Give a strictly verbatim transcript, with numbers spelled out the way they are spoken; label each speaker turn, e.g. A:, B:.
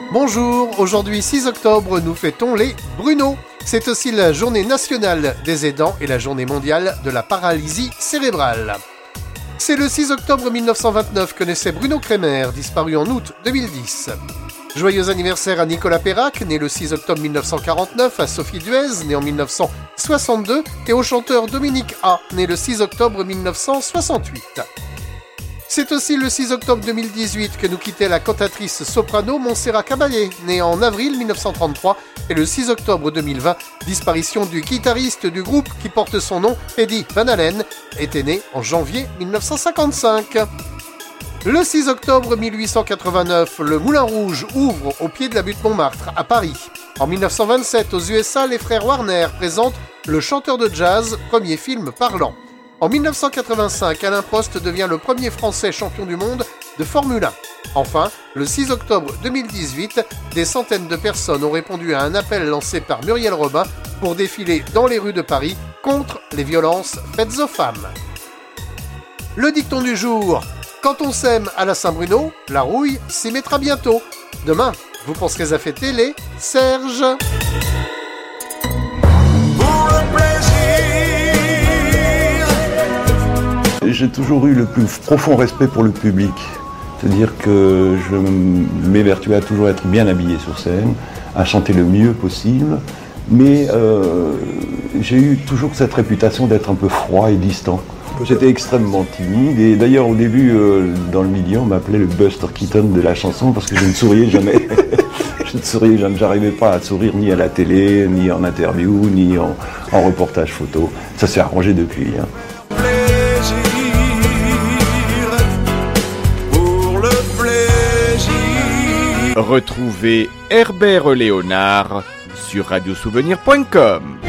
A: Bonjour, aujourd'hui six octobre, nous fêtons les Bruno. C'est aussi la journée nationale des aidants et la journée mondiale de la paralysie cérébrale. C'est le six octobre mille neuf cent vingt-neuf que naissait Bruno Kremer, disparu en août deux mille dix. Joyeux anniversaire à Nicolas Perrac, né le six octobre mille neuf cent quarante-neuf, à Sophie Duez, née en mille neuf cent soixante-deux, et au chanteur Dominique A, né le six octobre mille neuf cent soixante-huit. C'est aussi le six octobre deux mille dix-huit que nous quittait la cantatrice soprano Montserrat Caballé, née en avril mille neuf cent trente-trois, et le six octobre deux mille vingt, disparition du guitariste du groupe qui porte son nom, Eddie Van Halen, était né en janvier mille neuf cent cinquante-cinq. Le six octobre mille huit cent quatre-vingt-neuf, le Moulin Rouge ouvre au pied de la butte Montmartre, à Paris. En mille neuf cent vingt-sept, aux U S A, les frères Warner présentent Le chanteur de jazz, premier film parlant. En mille neuf cent quatre-vingt-cinq, Alain Prost devient le premier Français champion du monde de Formule un. Enfin, le six octobre deux mille dix-huit, des centaines de personnes ont répondu à un appel lancé par Muriel Robin pour défiler dans les rues de Paris contre les violences faites aux femmes. Le dicton du jour: quand on s'aime à la Saint-Bruno, la rouille s'y mettra bientôt. Demain, vous penserez à fêter les Serge.
B: J'ai toujours eu le plus profond respect pour le public. C'est-à-dire que je m'évertuais à toujours être bien habillé sur scène, à chanter le mieux possible, mais euh, j'ai eu toujours cette réputation d'être un peu froid et distant. J'étais extrêmement timide et d'ailleurs au début euh, dans le milieu on m'appelait le Buster Keaton de la chanson parce que je ne souriais jamais. je ne souriais jamais, j'arrivais pas à sourire ni à la télé, ni en interview, ni en, en reportage photo. Ça s'est arrangé depuis. Hein.
C: Retrouvez Herbert Léonard sur radiosouvenir point com.